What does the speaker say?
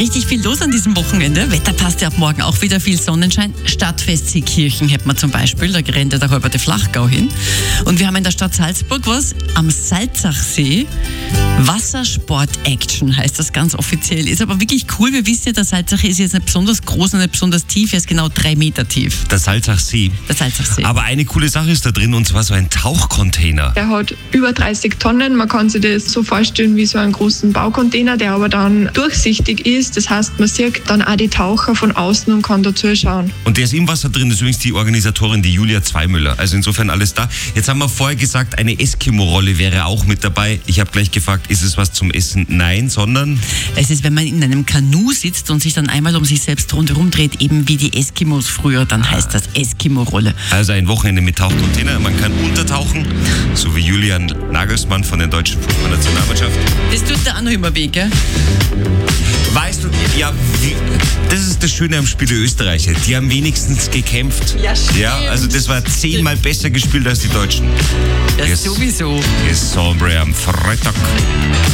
Richtig viel los an diesem Wochenende. Wetter passt ja ab morgen auch wieder, viel Sonnenschein. Stadtfest Seekirchen hätten wir zum Beispiel, da rennt ja der halbe Flachgau hin. Und wir haben in der Stadt Salzburg was am Salzachsee. Wassersport-Action heißt das ganz offiziell. Ist aber wirklich cool. Wir wissen ja, der Salzachsee ist jetzt nicht besonders groß und nicht besonders tief. Er ist genau 3 Meter tief. Der Salzachsee. Der Salzachsee. Aber eine coole Sache ist da drin, und zwar so ein Tauchcontainer. Der hat über 30 Tonnen. Man kann sich das so vorstellen wie so einen großen Baucontainer, der aber dann durchsichtig ist. Das heißt, man sieht dann auch die Taucher von außen und kann da zuschauen. Und der ist im Wasser drin, das ist übrigens die Organisatorin, die Julia Zweimüller. Also insofern alles da. Jetzt haben wir vorher gesagt, eine Eskimo-Rolle wäre auch mit dabei. Ich habe gleich gefragt, ist es was zum Essen? Nein, sondern... Es ist, wenn man in einem Kanu sitzt und sich dann einmal um sich selbst rundherum dreht, eben wie die Eskimos früher, dann heißt das Eskimo-Rolle. Also ein Wochenende mit Tauchcontainer. Man kann untertauchen, so wie Julian Nagelsmann von der deutschen Fußballnationalmannschaft. Das tut der auch noch immer weh, gell? Weißt du, ja, das ist das Schöne am Spiel der Österreicher. Die haben wenigstens gekämpft. Ja, stimmt. Ja, also das war 10-mal besser gespielt als die Deutschen. Ja, sowieso. Sombre am Freitag.